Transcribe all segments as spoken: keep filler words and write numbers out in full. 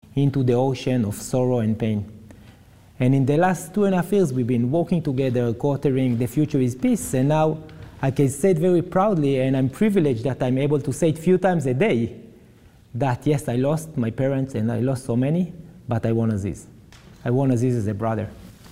into the ocean of sorrow and pain. And in the last two and a half years, we've been working together, co-authoring The Future is Peace, and now I can say it very proudly, and I'm privileged that I'm able to say it a few times a day, that yes, I lost my parents and I lost so many, but I won Aziz. I won Aziz as a brother.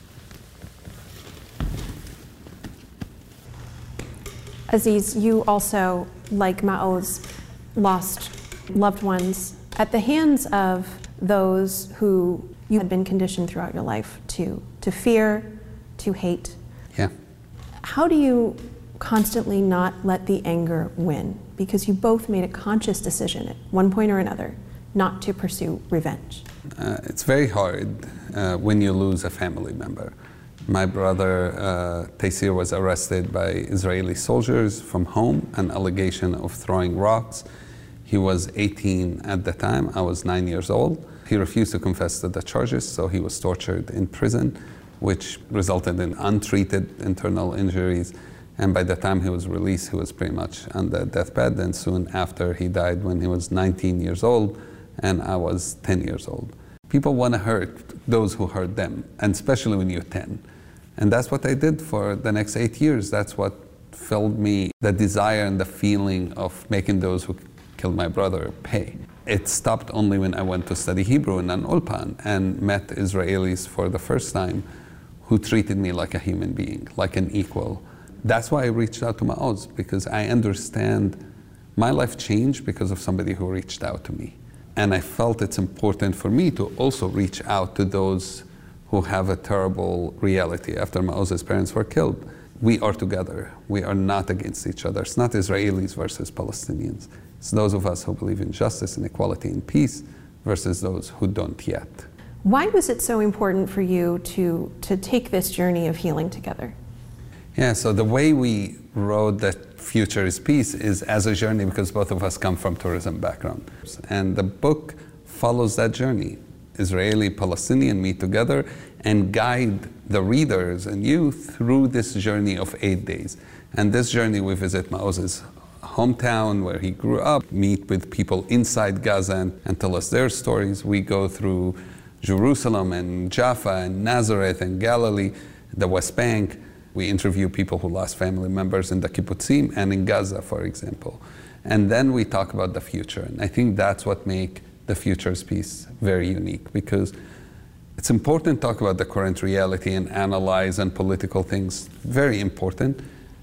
Aziz, you also, like Maoz, lost loved ones at the hands of those who you had been conditioned throughout your life to, to fear, to hate. Yeah. How do you constantly not let the anger win? Because you both made a conscious decision at one point or another not to pursue revenge. Uh, it's very hard uh, when you lose a family member. My brother uh, Taysir was arrested by Israeli soldiers from home, an allegation of throwing rocks. He was eighteen at the time, I was nine years old. He refused to confess to the charges, so he was tortured in prison, which resulted in untreated internal injuries. And by the time he was released, he was pretty much on the deathbed. And soon after, he died when he was nineteen years old, and I was ten years old. People want to hurt those who hurt them, and especially when you're ten. And that's what I did for the next eight years. That's what filled me, the desire and the feeling of making those who killed my brother pay. It stopped only when I went to study Hebrew in an ulpan and met Israelis for the first time who treated me like a human being, like an equal. That's why I reached out to Maoz, because I understand my life changed because of somebody who reached out to me. And I felt it's important for me to also reach out to those who have a terrible reality after Maoz's parents were killed. We are together. We are not against each other. It's not Israelis versus Palestinians. It's those of us who believe in justice and equality and peace versus those who don't yet. Why was it so important for you to, to take this journey of healing together? Yeah, so the way we wrote that Future is Peace is as a journey because both of us come from tourism backgrounds. And the book follows that journey. Israeli, Palestinian meet together and guide the readers and you through this journey of eight days. And this journey we visit Maoz's hometown where he grew up, meet with people inside Gaza and, and tell us their stories. We go through Jerusalem and Jaffa and Nazareth and Galilee, the West Bank. We interview people who lost family members in the kibbutzim and in Gaza, for example. And then we talk about the future. And I think that's what makes The Future's Peace very unique, because it's important to talk about the current reality and analyze and political things, very important,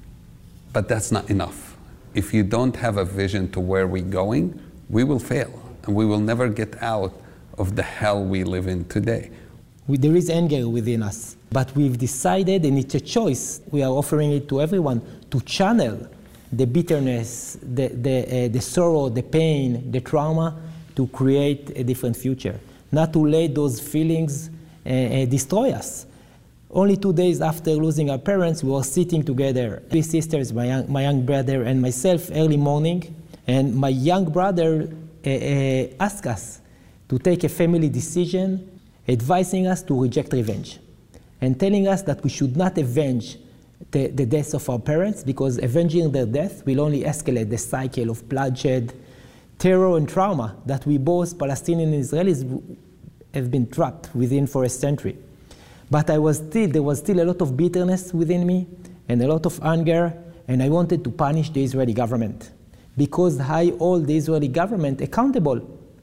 but that's not enough. If you don't have a vision to where we're going, we will fail, and we will never get out of the hell we live in today. We, there is anger within us, but we've decided, and it's a choice, we are offering it to everyone, to channel the bitterness, the, the, uh, the sorrow, the pain, the trauma, to create a different future, not to let those feelings uh, uh, destroy us. Only two days after losing our parents, we were sitting together, three sisters, my young, my young brother and myself, early morning, and my young brother uh, uh, asked us to take a family decision, advising us to reject revenge, and telling us that we should not avenge the, the deaths of our parents, because avenging their death will only escalate the cycle of bloodshed, terror and trauma that we both, Palestinians and Israelis, have been trapped within for a century. But I was still, there was still a lot of bitterness within me and a lot of anger, and I wanted to punish the Israeli government because I hold the Israeli government accountable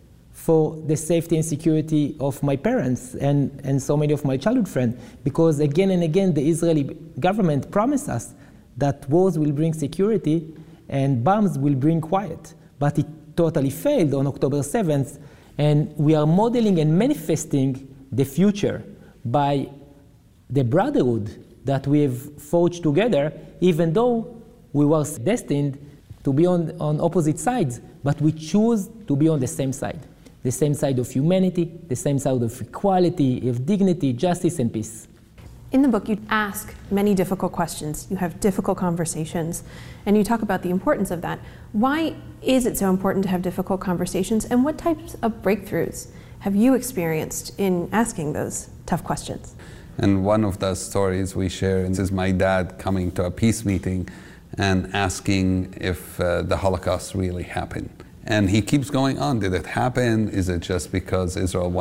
for the safety and security of my parents and, and so many of my childhood friends, because again and again the Israeli government promised us that wars will bring security and bombs will bring quiet. But it totally failed on October seventh, and we are modeling and manifesting the future by the brotherhood that we have forged together, even though we were destined to be on, on opposite sides, but we choose to be on the same side. The same side of humanity, the same side of equality, of dignity, justice, and peace. In the book, you ask many difficult questions. You have difficult conversations, and you talk about the importance of that. Why is it so important to have difficult conversations, and what types of breakthroughs have you experienced in asking those tough questions? And one of the stories we share is my dad coming to a peace meeting and asking if uh, the Holocaust really happened. And he keeps going on. Did it happen? Is it just because Israel